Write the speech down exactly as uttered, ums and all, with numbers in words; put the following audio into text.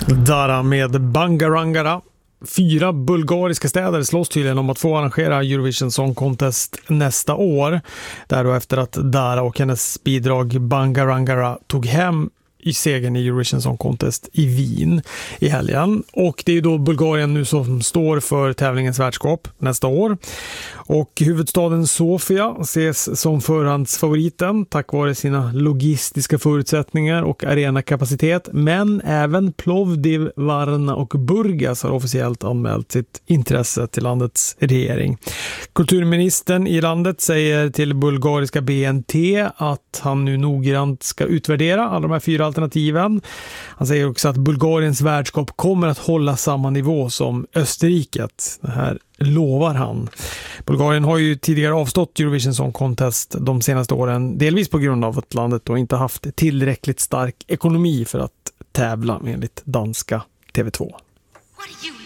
Dara med Bangarangara. Fyra bulgariska städer slåss tydligen om att få arrangera Eurovision Song Contest nästa år. Där då efter att Dara och hennes bidrag Bangarangara tog hem i segern i Eurovision Song Contest i Wien i helgen. Och det är då Bulgarien nu som står för tävlingens värdskap nästa år. Och huvudstaden Sofia ses som förhandsfavoriten tack vare sina logistiska förutsättningar och arenakapacitet. Men även Plovdiv, Varna och Burgas har officiellt anmält sitt intresse till landets regering. Kulturministern i landet säger till bulgariska B N T att han nu noggrant ska utvärdera alla de här fyra alternativen. Han säger också att Bulgariens värdskap kommer att hålla samma nivå som Österriket. Det här lovar han. Bulgarien har ju tidigare avstått Eurovision Song Contest de senaste åren, delvis på grund av att landet då inte haft tillräckligt stark ekonomi för att tävla enligt danska T V två. What are you